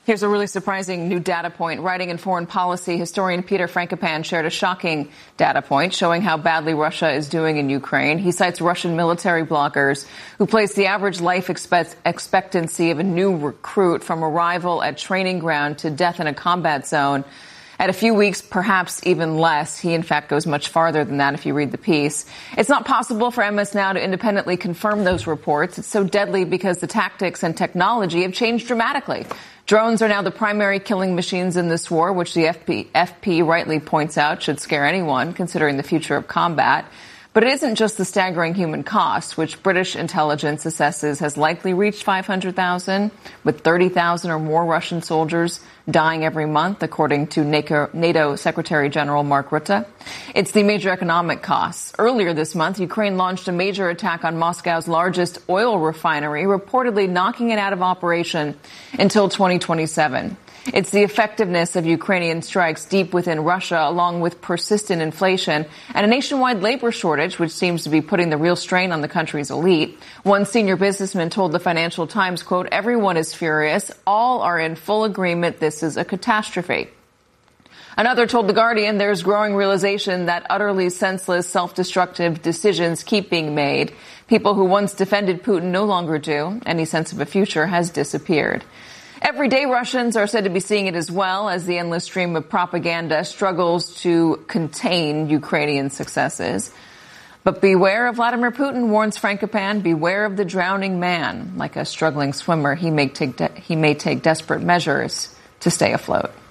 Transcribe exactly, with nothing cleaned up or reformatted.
Here's a really surprising new data point. Writing in Foreign Policy, historian Peter Frankopan shared a shocking data point showing how badly Russia is doing in Ukraine. He cites Russian military bloggers who place the average life expect- expectancy of a new recruit from arrival at training ground to death in a combat zone at a few weeks, perhaps even less. He, in fact, goes much farther than that if you read the piece. It's not possible for M S Now to independently confirm those reports. It's so deadly because the tactics and technology have changed dramatically. Drones are now the primary killing machines in this war, which the F P, F P rightly points out should scare anyone, considering the future of combat. But it isn't just the staggering human cost, which British intelligence assesses has likely reached five hundred thousand, with thirty thousand or more Russian soldiers dying every month, according to NATO Secretary General Mark Rutte. It's the major economic costs. Earlier this month, Ukraine launched a major attack on Moscow's largest oil refinery, reportedly knocking it out of operation until twenty twenty-seven. It's the effectiveness of Ukrainian strikes deep within Russia, along with persistent inflation and a nationwide labor shortage, which seems to be putting the real strain on the country's elite. One senior businessman told the Financial Times, quote, "Everyone is furious. All are in full agreement. This is a catastrophe." Another told The Guardian there's growing realization that utterly senseless, self-destructive decisions keep being made. People who once defended Putin no longer do. Any sense of a future has disappeared. Everyday Russians are said to be seeing it as well, as the endless stream of propaganda struggles to contain Ukrainian successes. But beware of Vladimir Putin, warns Frankopan. Beware of the drowning man. Like a struggling swimmer, he may take, de- he may take desperate measures to stay afloat.